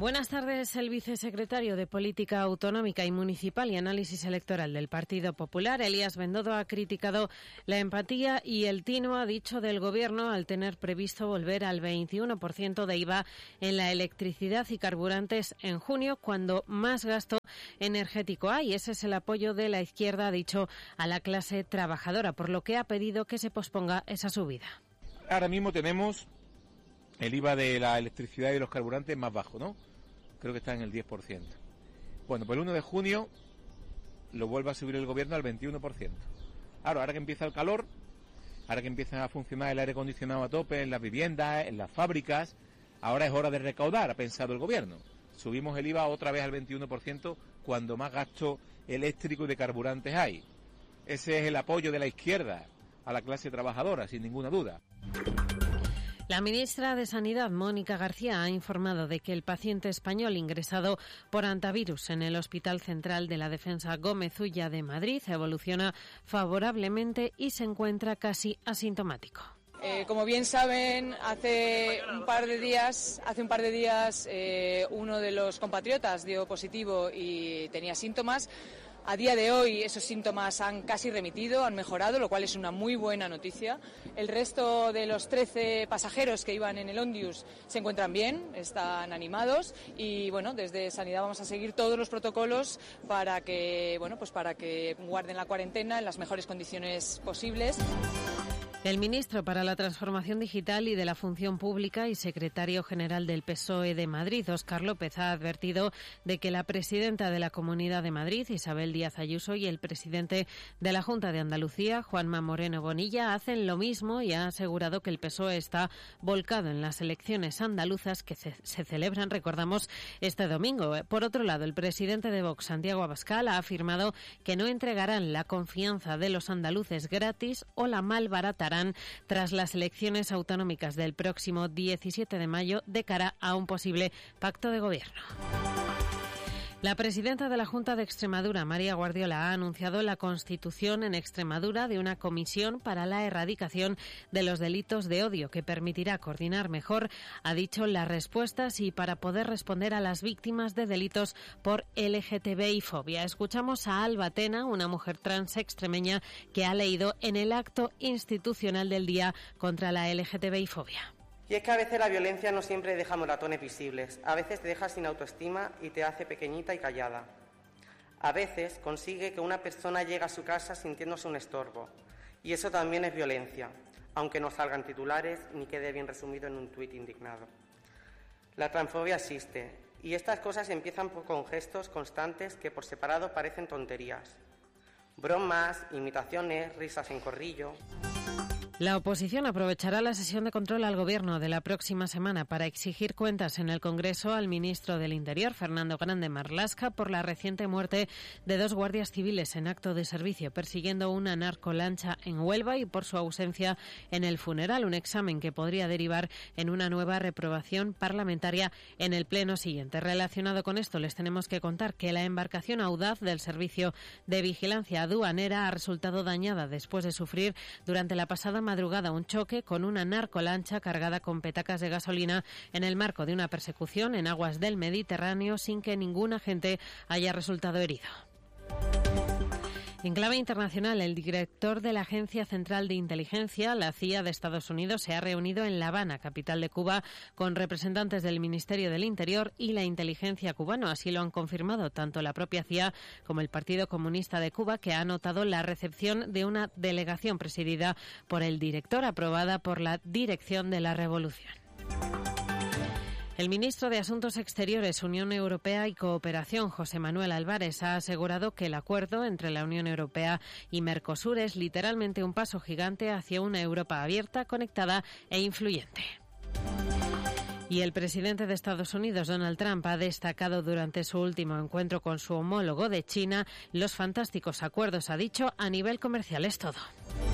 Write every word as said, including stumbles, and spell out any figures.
Buenas tardes. El vicesecretario de Política Autonómica y Municipal y Análisis Electoral del Partido Popular, Elías Bendodo, ha criticado la empatía y el tino, ha dicho, del Gobierno al tener previsto volver al veintiuno por ciento de I V A en la electricidad y carburantes en junio, cuando más gasto energético hay. Ese es el apoyo de la izquierda, ha dicho, a la clase trabajadora, por lo que ha pedido que se posponga esa subida. Ahora mismo tenemos el I V A de la electricidad y de los carburantes más bajo, ¿no? Creo que está en el diez por ciento. Bueno, pues el uno de junio lo vuelve a subir el Gobierno al veintiuno por ciento. Ahora, ahora que empieza el calor, ahora que empieza a funcionar el aire acondicionado a tope en las viviendas, en las fábricas, ahora es hora de recaudar, ha pensado el Gobierno. Subimos el I V A otra vez al veintiuno por ciento cuando más gasto eléctrico y de carburantes hay. Ese es el apoyo de la izquierda a la clase trabajadora, sin ninguna duda. La ministra de Sanidad, Mónica García, ha informado de que el paciente español ingresado por hantavirus en el Hospital Central de la Defensa Gómez Ulla de Madrid evoluciona favorablemente y se encuentra casi asintomático. Eh, como bien saben, hace un par de días, hace un par de días eh, uno de los compatriotas dio positivo y tenía síntomas. A día de hoy esos síntomas han casi remitido, han mejorado, lo cual es una muy buena noticia. El resto de los trece pasajeros que iban en el Ondius se encuentran bien, están animados y bueno, desde Sanidad vamos a seguir todos los protocolos para que, bueno, pues para que guarden la cuarentena en las mejores condiciones posibles. El ministro para la Transformación Digital y de la Función Pública y secretario general del P S O E de Madrid, Óscar López, ha advertido de que la presidenta de la Comunidad de Madrid, Isabel Díaz Ayuso, y el presidente de la Junta de Andalucía, Juanma Moreno Bonilla, hacen lo mismo y ha asegurado que el P S O E está volcado en las elecciones andaluzas que se, se celebran, recordamos, este domingo. Por otro lado, el presidente de Vox, Santiago Abascal, ha afirmado que no entregarán la confianza de los andaluces gratis o la malbaratarán tras las elecciones autonómicas del próximo diecisiete de mayo de cara a un posible pacto de gobierno. La presidenta de la Junta de Extremadura, María Guardiola, ha anunciado la constitución en Extremadura de una comisión para la erradicación de los delitos de odio que permitirá coordinar mejor, ha dicho, las respuestas y para poder responder a las víctimas de delitos por L G T B I fobia. Escuchamos a Alba Tena, una mujer trans extremeña que ha leído en el acto institucional del Día contra la L G T B I fobia. Y es que a veces la violencia no siempre deja moratones visibles, a veces te deja sin autoestima y te hace pequeñita y callada. A veces consigue que una persona llegue a su casa sintiéndose un estorbo, y eso también es violencia, aunque no salgan titulares ni quede bien resumido en un tuit indignado. La transfobia existe, y estas cosas empiezan con gestos constantes que por separado parecen tonterías. Bromas, imitaciones, risas en corrillo. La oposición aprovechará la sesión de control al Gobierno de la próxima semana para exigir cuentas en el Congreso al ministro del Interior, Fernando Grande Marlaska, por la reciente muerte de dos guardias civiles en acto de servicio persiguiendo una narcolancha en Huelva y por su ausencia en el funeral, un examen que podría derivar en una nueva reprobación parlamentaria en el pleno siguiente. Relacionado con esto, les tenemos que contar que la embarcación Audaz del Servicio de Vigilancia Aduanera ha resultado dañada después de sufrir durante la pasada madrugada un choque con una narcolancha cargada con petacas de gasolina en el marco de una persecución en aguas del Mediterráneo sin que ningún agente haya resultado herido. En clave internacional, el director de la Agencia Central de Inteligencia, la C I A de Estados Unidos, se ha reunido en La Habana, capital de Cuba, con representantes del Ministerio del Interior y la inteligencia cubano. Así lo han confirmado tanto la propia C I A como el Partido Comunista de Cuba, que ha anotado la recepción de una delegación presidida por el director, aprobada por la Dirección de la Revolución. El ministro de Asuntos Exteriores, Unión Europea y Cooperación, José Manuel Álvarez, ha asegurado que el acuerdo entre la Unión Europea y Mercosur es literalmente un paso gigante hacia una Europa abierta, conectada e influyente. Y el presidente de Estados Unidos, Donald Trump, ha destacado durante su último encuentro con su homólogo de China los fantásticos acuerdos, ha dicho, a nivel comercial. Es todo.